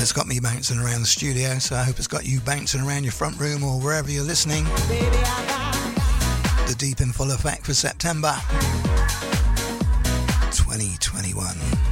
It's got me bouncing around the studio, so I hope it's got you bouncing around your front room or wherever you're listening. The Deep in Full Effect for September 2021.